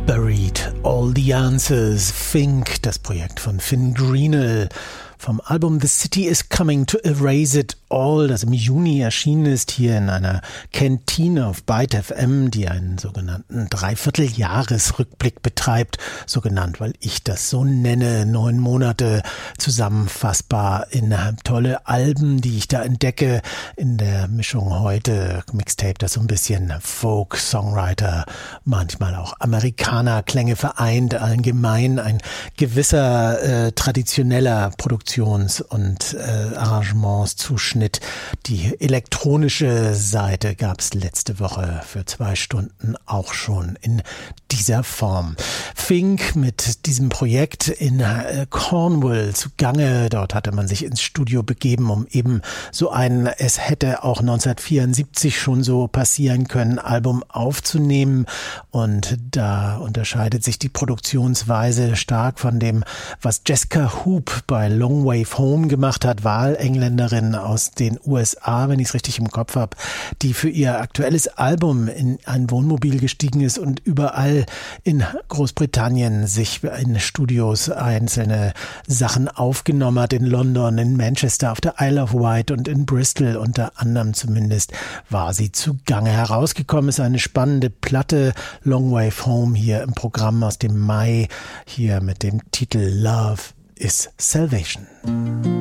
Buried All the Answers, Fink, das Projekt von Finn Greenell. Vom Album The City is Coming to Erase It All, das im Juni erschienen ist, hier in einer Kantine auf Byte FM, die einen sogenannten Dreivierteljahresrückblick betreibt, so genannt, weil ich das so nenne, 9 Monate zusammenfassbar in tolle Alben, die ich da entdecke, in der Mischung heute, Mixtape, das so ein bisschen Folk, Songwriter, manchmal auch Amerikaner-Klänge vereint, allgemein ein gewisser traditioneller Produktions- und Arrangementszuschnitt. Die elektronische Seite gab es letzte Woche für 2 Stunden auch schon in dieser Form. Fink mit diesem Projekt in Cornwall zugange. Dort hatte man sich ins Studio begeben, um eben so ein, es hätte auch 1974 schon so passieren können, Album aufzunehmen. Und da unterscheidet sich die Produktionsweise stark von dem, was Jessica Hoop bei Long Wave Home gemacht hat, Wahlengländerin aus den USA, wenn ich es richtig im Kopf habe, die für ihr aktuelles Album in ein Wohnmobil gestiegen ist und überall in Großbritannien sich in Studios einzelne Sachen aufgenommen hat, in London, in Manchester, auf der Isle of Wight und in Bristol unter anderem zumindest war sie zugange. Herausgekommen ist eine spannende Platte, Long Wave Home, hier im Programm aus dem Mai, hier mit dem Titel Love is Salvation.